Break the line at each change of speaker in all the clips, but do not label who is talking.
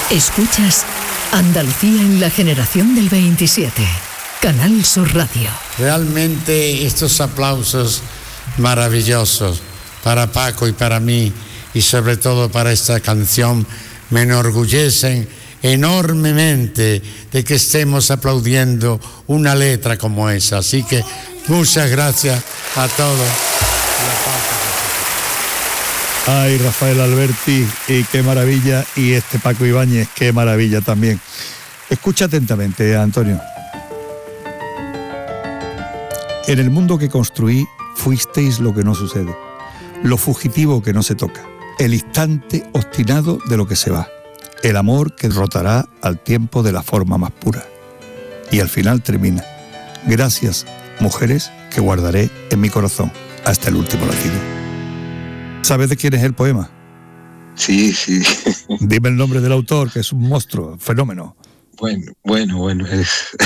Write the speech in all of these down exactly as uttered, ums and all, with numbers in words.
Escuchas Andalucía en la generación del veintisiete. Canal Sur Radio.
Realmente estos aplausos maravillosos para Paco y para mí, y sobre todo para esta canción, me enorgullecen enormemente de que estemos aplaudiendo una letra como esa. Así que muchas gracias a todos.
Ay, Rafael Alberti, y qué maravilla, y este Paco Ibáñez, qué maravilla también. Escucha atentamente, Antonio. En el mundo que construí, fuisteis lo que no sucede, lo fugitivo que no se toca, el instante obstinado de lo que se va, el amor que derrotará al tiempo de la forma más pura. Y al final termina: gracias, mujeres, que guardaré en mi corazón hasta el último latido. ¿Sabes de quién es el poema?
Sí, sí.
Dime el nombre del autor, que es un monstruo, fenómeno.
Bueno, bueno, bueno, es,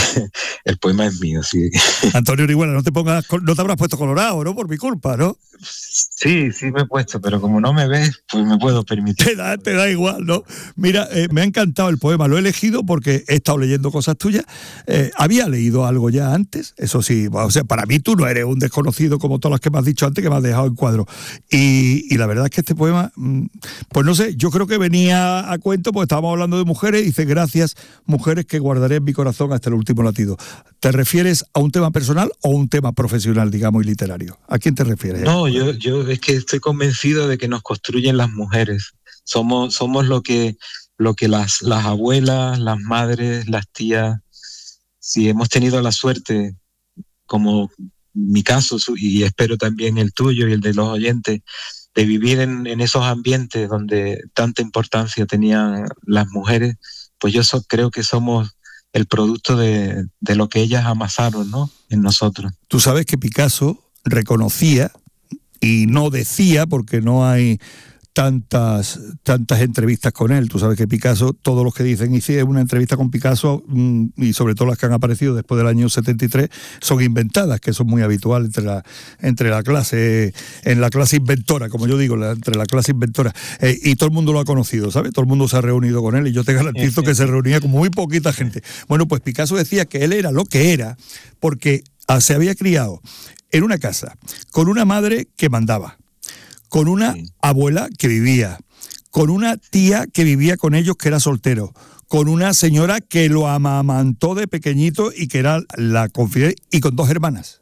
el poema es mío, sí.
Antonio Orihuela, no te pongas, no te habrás puesto colorado, ¿no? Por mi culpa, ¿no?
Sí, sí me he puesto, pero como no me ves, pues me puedo permitir.
Te da, te da igual, ¿no? Mira, eh, me ha encantado el poema, lo he elegido porque he estado leyendo cosas tuyas. Eh, había leído algo ya antes, eso sí, o sea, para mí tú no eres un desconocido como todas las que me has dicho antes, que me has dejado en cuadro. Y, y la verdad es que este poema, pues no sé, yo creo que venía a cuento, porque estábamos hablando de mujeres, y dice: gracias, mujeres, que guardaré en mi corazón hasta el último latido. ¿Te refieres a un tema personal o un tema profesional, digamos, y literario? ¿A quién te refieres?
No, yo, yo es que estoy convencido de que nos construyen las mujeres. Somos, somos lo que, lo que las, las abuelas, las madres, las tías, si hemos tenido la suerte, como mi caso, y espero también el tuyo y el de los oyentes, de vivir en, en esos ambientes donde tanta importancia tenían las mujeres, pues yo so, creo que somos el producto de, de lo que ellas amasaron, ¿no?, en nosotros.
Tú sabes que Picasso reconocía, y no decía, porque no hay tantas tantas entrevistas con él. Tú sabes que Picasso, todos los que dicen hice una entrevista con Picasso, mmm, y sobre todo las que han aparecido después del año setenta y tres, son inventadas, que son muy habitual entre la entre la clase, en la clase inventora, como yo digo, la, entre la clase inventora. Eh, y todo el mundo lo ha conocido, ¿sabes? Todo el mundo se ha reunido con él, y yo te garantizo que se reunía con muy poquita gente. Bueno, pues Picasso decía que él era lo que era porque ah, se había criado en una casa con una madre que mandaba, con una sí. abuela que vivía, con una tía que vivía con ellos, que era soltero, con una señora que lo amamantó de pequeñito y que era la confidente, y con dos hermanas.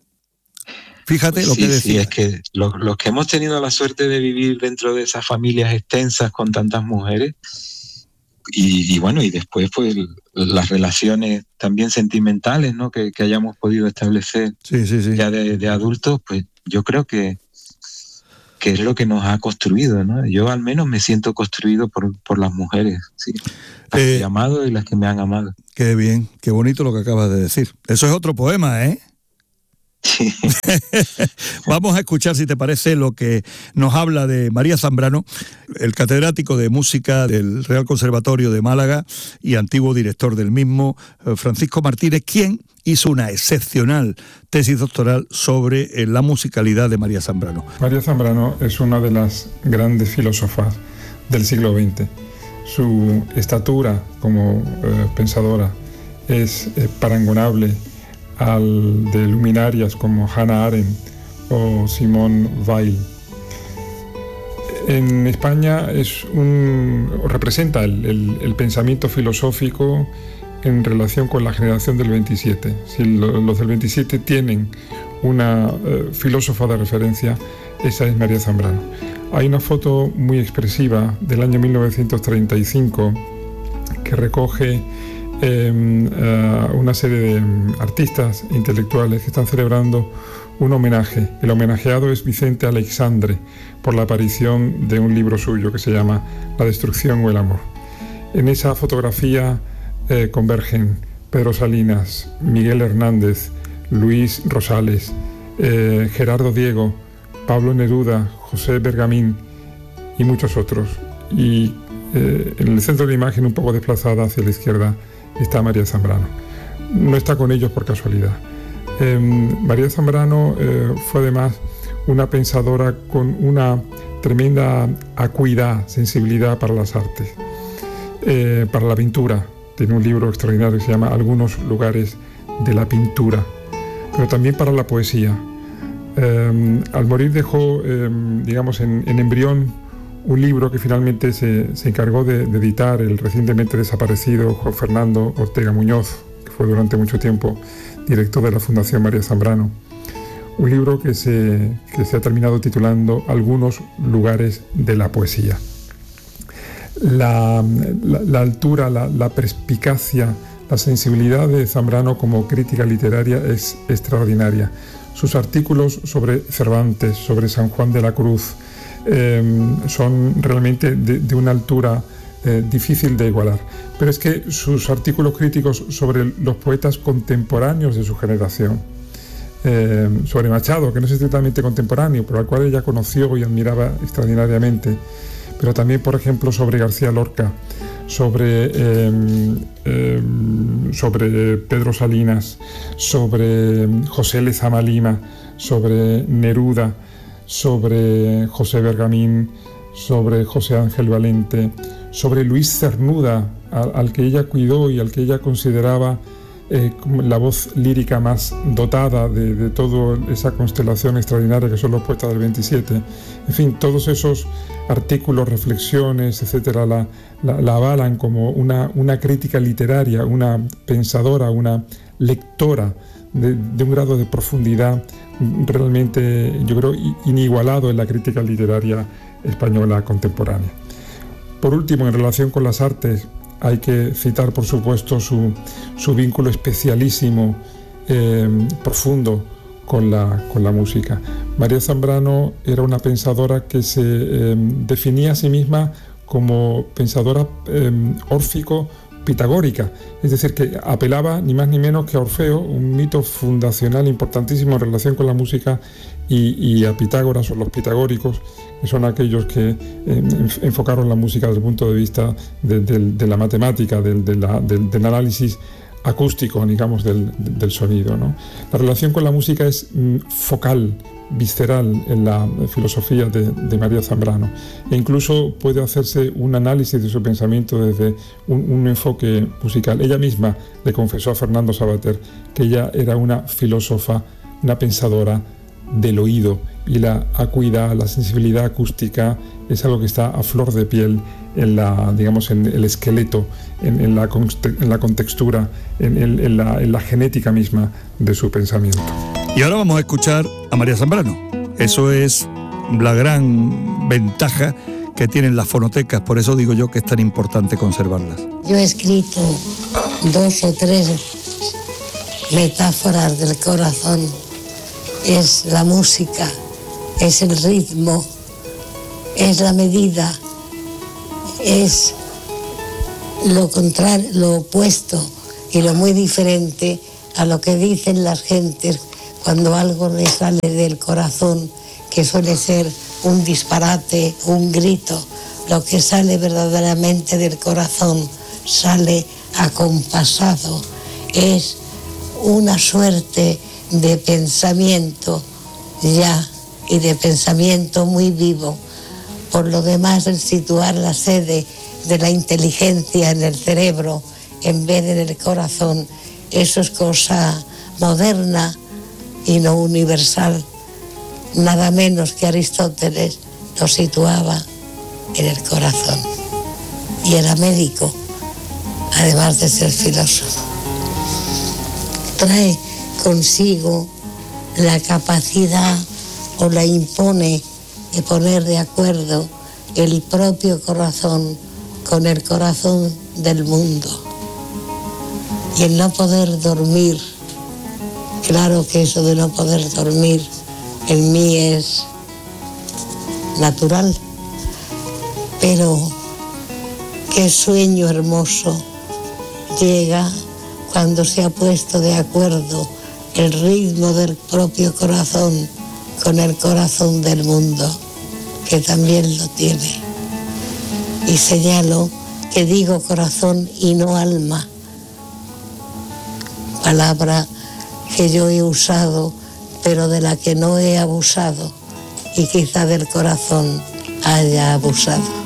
Fíjate lo
sí,
que decía.
Sí, es que los, los que hemos tenido la suerte de vivir dentro de esas familias extensas con tantas mujeres, y, y bueno, y después pues las relaciones también sentimentales, ¿no?, que, que hayamos podido establecer
sí, sí, sí.
ya de, de adultos, pues yo creo que que es lo que nos ha construido, ¿no? Yo al menos me siento construido por, por las mujeres, sí. Las eh, que he amado y las que me han amado.
Qué bien, qué bonito lo que acabas de decir. Eso es otro poema, ¿eh?
Sí.
Vamos a escuchar, si te parece, lo que nos habla de María Zambrano, el catedrático de música del Real Conservatorio de Málaga y antiguo director del mismo, Francisco Martínez, quien hizo una excepcional tesis doctoral sobre la musicalidad de María Zambrano.
María Zambrano es una de las grandes filósofas del siglo veinte. Su estatura como eh, pensadora es eh, parangonable al de luminarias como Hannah Arendt o Simone Weil. En España es un, representa el, el, el pensamiento filosófico en relación con la generación del veintisiete. Si lo, los del veintisiete tienen una eh, filósofa de referencia, esa es María Zambrano. Hay una foto muy expresiva del año mil novecientos treinta y cinco que recoge Eh, uh, una serie de artistas intelectuales que están celebrando un homenaje. El homenajeado es Vicente Aleixandre, por la aparición de un libro suyo que se llama La destrucción o el amor. En esa fotografía eh, convergen Pedro Salinas, Miguel Hernández, Luis Rosales, eh, Gerardo Diego, Pablo Neruda, José Bergamín y muchos otros. Y eh, en el centro de la imagen, un poco desplazada hacia la izquierda, está María Zambrano. No está con ellos por casualidad. Eh, María Zambrano eh, fue además una pensadora con una tremenda acuidad, sensibilidad para las artes. eh, para la pintura. Tiene un libro extraordinario que se llama Algunos lugares de la pintura, pero también para la poesía. Eh, al morir dejó, eh, digamos, en, en embrión un libro que finalmente se, se encargó de, de editar el recientemente desaparecido Juan Fernando Ortega Muñoz, que fue durante mucho tiempo director de la Fundación María Zambrano. Un libro que se, que se ha terminado titulando Algunos lugares de la poesía. La, la, la altura, la, la perspicacia, la sensibilidad de Zambrano como crítica literaria es extraordinaria. Sus artículos sobre Cervantes, sobre San Juan de la Cruz, eh, son realmente de, de una altura eh, difícil de igualar. Pero es que sus artículos críticos sobre los poetas contemporáneos de su generación, eh, sobre Machado, que no es estrictamente contemporáneo, pero al cual ella conoció y admiraba extraordinariamente, pero también, por ejemplo, sobre García Lorca, sobre, eh, eh, sobre Pedro Salinas, sobre José Lezama Lima, sobre Neruda, sobre José Bergamín, sobre José Ángel Valente, sobre Luis Cernuda, al, al que ella cuidó y al que ella consideraba eh, la voz lírica más dotada de, de toda esa constelación extraordinaria que son los poetas del veintisiete. En fin, todos esos artículos, reflexiones, etcétera, la, la, la avalan como una, una crítica literaria, una pensadora, una lectora de, de un grado de profundidad realmente, yo creo, inigualado en la crítica literaria española contemporánea. Por último, en relación con las artes, hay que citar, por supuesto, su, su vínculo especialísimo, eh, profundo, con la, con la música. María Zambrano era una pensadora que se eh, definía a sí misma como pensadora eh, órfico-pitagórica, es decir, que apelaba ni más ni menos que a Orfeo, un mito fundacional importantísimo en relación con la música, y, y a Pitágoras o los pitagóricos, que son aquellos que eh, enfocaron la música desde el punto de vista de, de, de la matemática, de, de la, de, del análisis acústico, digamos, del, del sonido, ¿no? La relación con la música es mm, focal, visceral en la filosofía de, de María Zambrano, e incluso puede hacerse un análisis de su pensamiento desde un, un enfoque musical. Ella misma le confesó a Fernando Savater que ella era una filósofa, una pensadora del oído, y la acuidad, la sensibilidad acústica es algo que está a flor de piel en la, digamos, en el esqueleto, en, en, la, en la contextura, en, en, en, la, en la genética misma de su pensamiento.
Y ahora vamos a escuchar a María Zambrano. Eso es la gran ventaja que tienen las fonotecas, por eso digo yo que es tan importante conservarlas.
Yo he escrito dos o tres metáforas del corazón. Es la música, es el ritmo, es la medida, es lo contrario, lo opuesto y lo muy diferente a lo que dicen las gentes cuando algo les sale del corazón, que suele ser un disparate, un grito. Lo que sale verdaderamente del corazón sale acompasado, es una suerte de pensamiento ya, y de pensamiento muy vivo. Por lo demás, el situar la sede de la inteligencia en el cerebro en vez de en el corazón, eso es cosa moderna y no universal. Nada menos que Aristóteles lo situaba en el corazón. Y era médico, además de ser filósofo. Trae consigo la capacidad, o la impone, de poner de acuerdo el propio corazón con el corazón del mundo. Y el no poder dormir, claro que eso de no poder dormir en mí es natural, pero qué sueño hermoso llega cuando se ha puesto de acuerdo el ritmo del propio corazón con el corazón del mundo, que también lo tiene. Y señalo que digo corazón y no alma, palabra que yo he usado, pero de la que no he abusado, y quizá del corazón haya abusado.